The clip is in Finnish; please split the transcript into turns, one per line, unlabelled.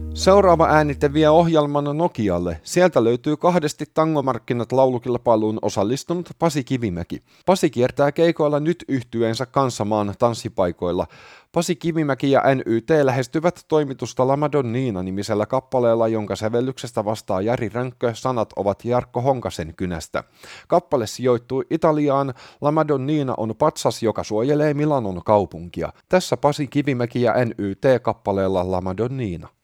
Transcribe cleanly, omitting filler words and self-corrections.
Seuraava äänite vie ohjelman Nokialle. Sieltä löytyy kahdesti Tangomarkkinat laulukilpailuun osallistunut Pasi Kivimäki. Pasi kiertää keikoilla nyt yhtyeensä kanssa maan tanssipaikoilla. Pasi Kivimäki ja NYT lähestyvät toimitusta La Madonnina-nimisellä kappaleella, jonka sävellyksestä vastaa Jari Rönkkö, sanat ovat Jarkko Honkasen kynästä. Kappale sijoittuu Italiaan, La Madonnina on patsas, joka suojelee Milanon kaupunkia. Tässä Pasi Kivimäki ja NYT kappaleella La Madonnina.